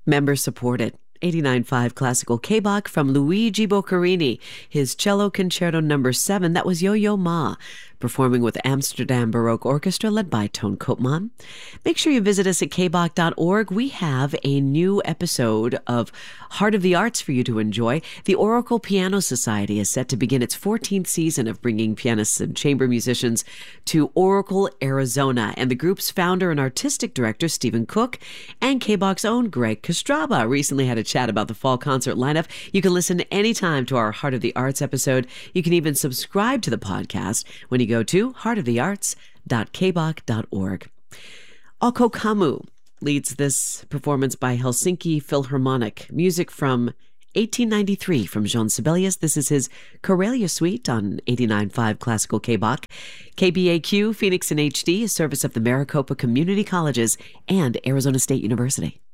Member supported. 89.5 classical K-Bach from Luigi Boccherini, his cello concerto number 7, that was Yo-Yo Ma, performing with Amsterdam Baroque Orchestra led by Toon Koopman. Make sure you visit us at kbach.org. We have a new episode of Heart of the Arts for you to enjoy. The Oracle Piano Society is set to begin its 14th season of bringing pianists and chamber musicians to Oracle, Arizona, and the group's founder and artistic director, Stephen Cook, and K-Bach's own Greg Kostraba recently had a chat about the fall concert lineup. You can listen anytime to our Heart of the Arts episode. You can even subscribe to the podcast when you go to heartofthearts.kbach.org. Alko Kamu leads this performance by Helsinki Philharmonic. Music from 1893 from Jean Sibelius. This is his Karelia Suite on 89.5 Classical K-Bach. KBAQ, Phoenix in HD, a service of the Maricopa Community Colleges and Arizona State University.